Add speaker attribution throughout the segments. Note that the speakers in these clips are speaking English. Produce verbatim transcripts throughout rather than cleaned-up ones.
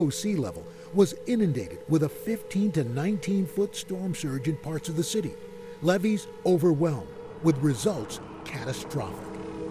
Speaker 1: Sea level was inundated with a fifteen to nineteen foot storm surge in parts of the city. Levees overwhelmed, with results catastrophic.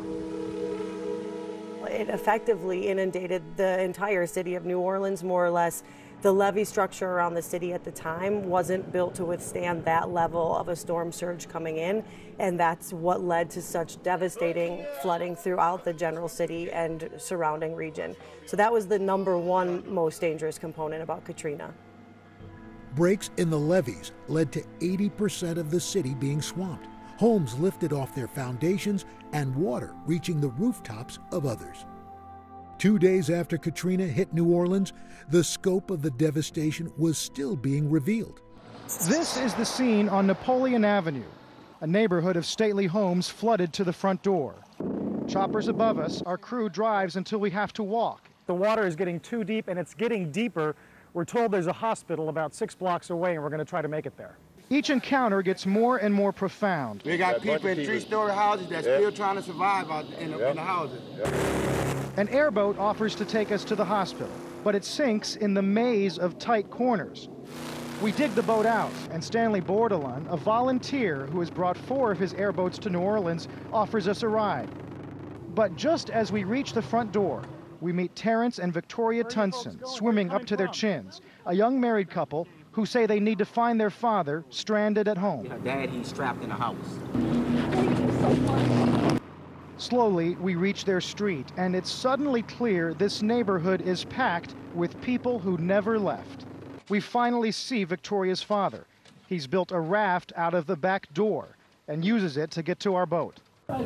Speaker 2: It effectively inundated the entire city of New Orleans, more or less. The levee structure around the city at the time wasn't built to withstand that level of a storm surge coming in, and that's what led to such devastating flooding throughout the general city and surrounding region. So that was the number one most dangerous component about Katrina.
Speaker 1: Breaks in the levees led to eighty percent of the city being swamped, homes lifted off their foundations, and water reaching the rooftops of others. Two days after Katrina hit New Orleans, the scope of the devastation was still being revealed.
Speaker 3: This is the scene on Napoleon Avenue, a neighborhood of stately homes flooded to the front door. Choppers above us, our crew drives until we have to walk. The water is getting too deep, and it's getting deeper. We're told there's a hospital about six blocks away, and we're going to try to make it there. Each encounter gets more and more profound.
Speaker 4: We got people in three-story houses that's yeah. still trying to survive out in the, yeah. in the houses. Yeah.
Speaker 3: An airboat offers to take us to the hospital, but it sinks in the maze of tight corners. We dig the boat out, and Stanley Bordelon, a volunteer who has brought four of his airboats to New Orleans, offers us a ride. But just as we reach the front door, we meet Terrence and Victoria Tunson, swimming up to their chins, a young married couple who say they need to find their father stranded at home.
Speaker 5: Dad, he's trapped in a house.
Speaker 3: Thank you so much. Slowly, we reach their street, and it's suddenly clear this neighborhood is packed with people who never left. We finally see Victoria's father. He's built a raft out of the back door and uses it to get to our boat.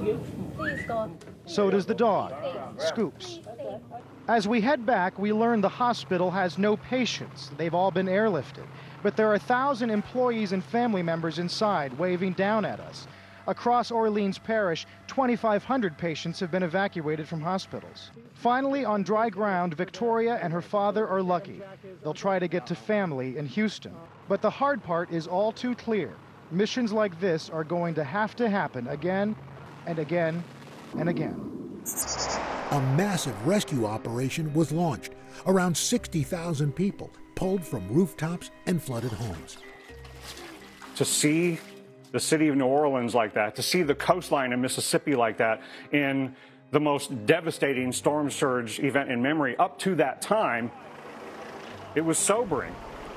Speaker 3: So does the dog, Scoops. As we head back, we learn the hospital has no patients. They've all been airlifted. But there are a thousand employees and family members inside waving down at us. Across Orleans Parish, twenty-five hundred patients have been evacuated from hospitals. Finally, on dry ground, Victoria and her father are lucky. They'll try to get to family in Houston. But the hard part is all too clear. Missions like this are going to have to happen again and again and again.
Speaker 1: A massive rescue operation was launched. Around sixty thousand people pulled from rooftops and flooded homes.
Speaker 6: To see the city of New Orleans like that, to see the coastline in Mississippi like that, in the most devastating storm surge event in memory up to that time, it was sobering.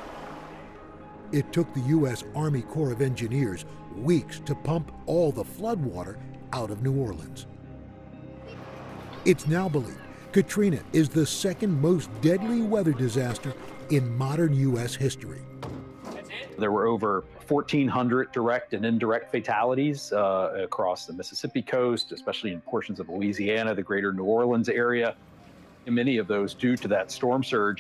Speaker 1: It took the U S Army Corps of Engineers weeks to pump all the floodwater out of New Orleans. It's now believed Katrina is the second most deadly weather disaster in modern U S history.
Speaker 7: There were over fourteen hundred direct and indirect fatalities uh, across the Mississippi coast, especially in portions of Louisiana, the greater New Orleans area, and many of those due to that storm surge.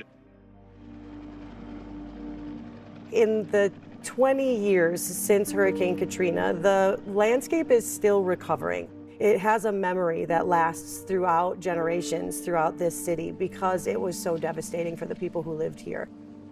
Speaker 2: In the twenty years since Hurricane Katrina, the landscape is still recovering. It has a memory that lasts throughout generations throughout this city because it was so devastating for the people who lived here.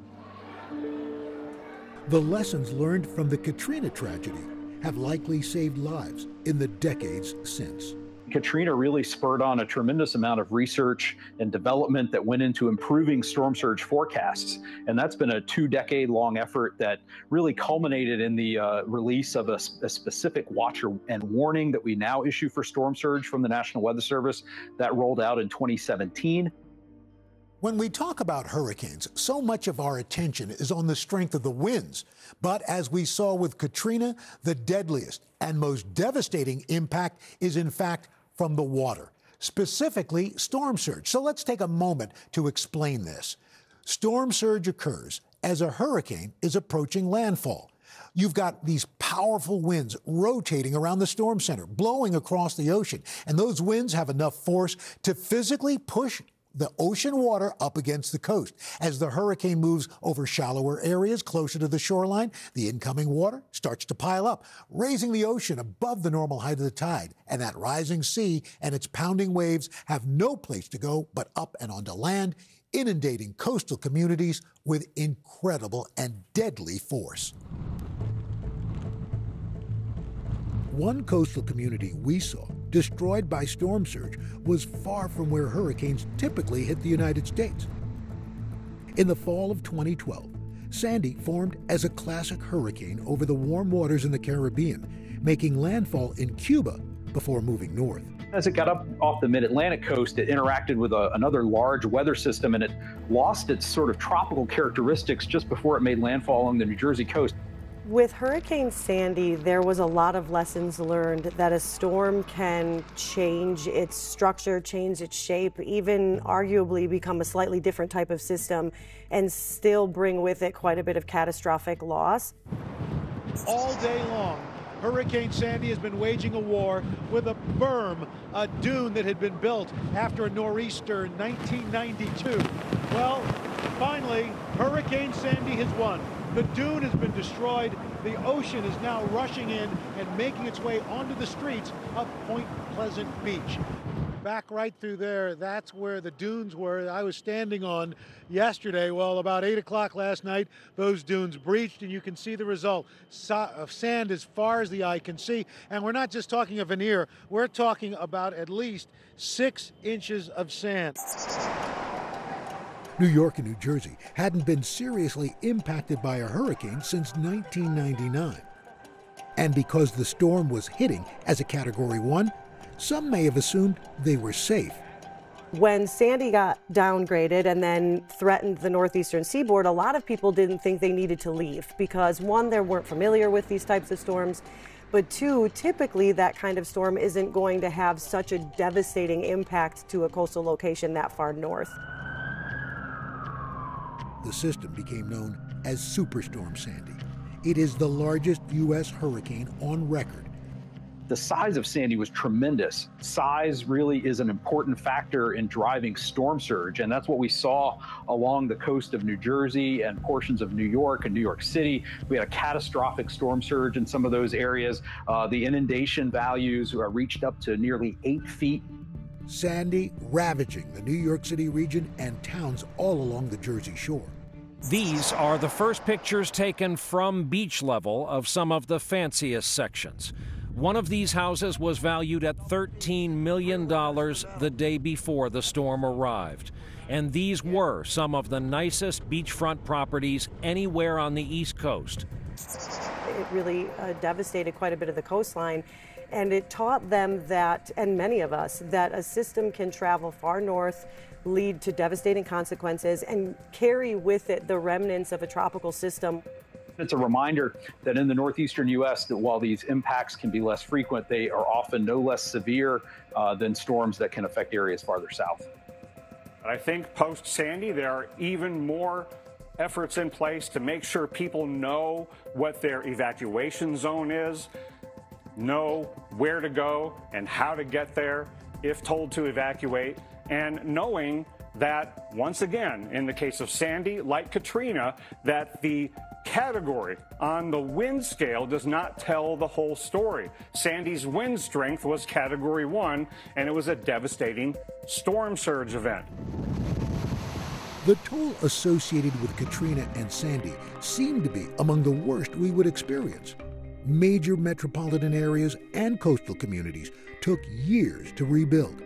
Speaker 1: The lessons learned from the Katrina tragedy have likely saved lives in the decades since.
Speaker 7: Katrina really spurred on a tremendous amount of research and development that went into improving storm surge forecasts. And that's been a two-decade-long effort that really culminated in the uh, release of a, a specific watch and warning that we now issue for storm surge from the National Weather Service that rolled out in twenty seventeen.
Speaker 1: When we talk about hurricanes, so much of our attention is on the strength of the winds. But as we saw with Katrina, the deadliest and most devastating impact is in fact from the water, specifically storm surge. So let's take a moment to explain this. Storm surge occurs as a hurricane is approaching landfall. You've got these powerful winds rotating around the storm center, blowing across the ocean, and those winds have enough force to physically push the ocean water up against the coast. As the hurricane moves over shallower areas closer to the shoreline, the incoming water starts to pile up, raising the ocean above the normal height of the tide. And that rising sea and its pounding waves have no place to go but up and onto land, inundating coastal communities with incredible and deadly force. One coastal community we saw destroyed by storm surge was far from where hurricanes typically hit the United States. In the fall of twenty twelve, Sandy formed as a classic hurricane over the warm waters in the Caribbean, making landfall in Cuba before moving north.
Speaker 7: As it got up off the mid-Atlantic coast, it interacted with a, another large weather system, and it lost its sort of tropical characteristics just before it made landfall along the New Jersey coast.
Speaker 2: With Hurricane Sandy, there was a lot of lessons learned that a storm can change its structure, change its shape, even arguably become a slightly different type of system and still bring with it quite a bit of catastrophic loss.
Speaker 5: All day long, Hurricane Sandy has been waging a war with a berm, a dune that had been built after a nor'easter in nineteen ninety-two. Well, finally, Hurricane Sandy has won. The dune has been destroyed. The ocean is now rushing in and making its way onto the streets of Point Pleasant Beach. Back right through there, that's where the dunes were I was standing on yesterday. Well, about eight o'clock last night, those dunes breached, and you can see the result of sand as far as the eye can see. And we're not just talking a veneer, we're talking about at least six inches of sand.
Speaker 1: New York and New Jersey hadn't been seriously impacted by a hurricane since nineteen ninety-nine. And because the storm was hitting as a Category one, some may have assumed they were safe.
Speaker 2: When Sandy got downgraded and then threatened the northeastern seaboard, a lot of people didn't think they needed to leave because, one, they weren't familiar with these types of storms, but two, typically that kind of storm isn't going to have such a devastating impact to a coastal location that far north.
Speaker 1: The system became known as Superstorm Sandy. It is the largest U S hurricane on record.
Speaker 7: The size of Sandy was tremendous. Size really is an important factor in driving storm surge, and that's what we saw along the coast of New Jersey and portions of New York and New York City. We had a catastrophic storm surge in some of those areas. Uh, the inundation values uh, reached up to nearly eight feet.
Speaker 1: Sandy ravaging the New York City region and towns all along the Jersey Shore.
Speaker 8: These are the first pictures taken from beach level of some of the fanciest sections. One of these houses was valued at thirteen million dollars the day before the storm arrived. And these were some of the nicest beachfront properties anywhere on the East Coast.
Speaker 2: It really uh, devastated quite a bit of the coastline, and it taught them that, and many of us, that a system can travel far north, lead to devastating consequences, and carry with it the remnants of a tropical system.
Speaker 7: It's a reminder that in the northeastern U S that while these impacts can be less frequent, they are often no less severe uh, than storms that can affect areas farther south.
Speaker 6: I think post-Sandy, there are even more efforts in place to make sure people know what their evacuation zone is, know where to go and how to get there if told to evacuate, and knowing that, once again, in the case of Sandy, like Katrina, that the category on the wind scale does not tell the whole story. Sandy's wind strength was Category one, and it was a devastating storm surge event.
Speaker 1: The toll associated with Katrina and Sandy seemed to be among the worst we would experience. Major metropolitan areas and coastal communities took years to rebuild.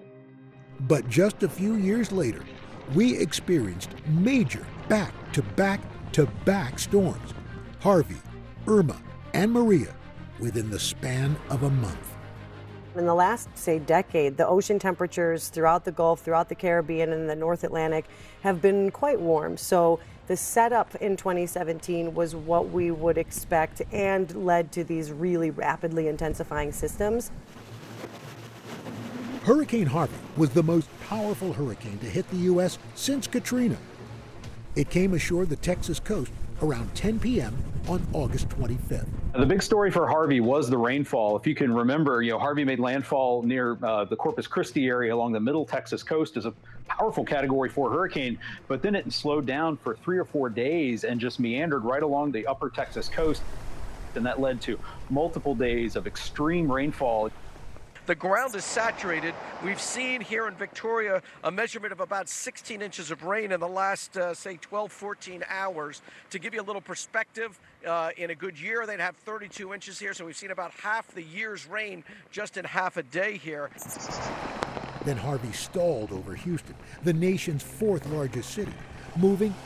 Speaker 1: But just a few years later, we experienced major back-to-back-to-back storms, Harvey, Irma, and Maria, within the span of a month.
Speaker 2: In the last, say, decade, the ocean temperatures throughout the Gulf, throughout the Caribbean, and the North Atlantic have been quite warm. So the setup in twenty seventeen was what we would expect and led to these really rapidly intensifying systems.
Speaker 1: Hurricane Harvey was the most powerful hurricane to hit the U S since Katrina. It came ashore the Texas coast around ten p m on August twenty-fifth.
Speaker 7: The big story for Harvey was the rainfall. If you can remember, you know, Harvey made landfall near uh, the Corpus Christi area along the middle Texas coast as a powerful Category four hurricane, but then it slowed down for three or four days and just meandered right along the upper Texas coast, and that led to multiple days of extreme rainfall.
Speaker 9: The ground is saturated. We've seen here in Victoria a measurement of about sixteen inches of rain in the last, uh, say, twelve, fourteen hours. To give you a little perspective, uh, in a good year, they'd have thirty-two inches here. So we've seen about half the year's rain just in half a day here.
Speaker 1: Then Harvey stalled over Houston, the nation's fourth largest city. moving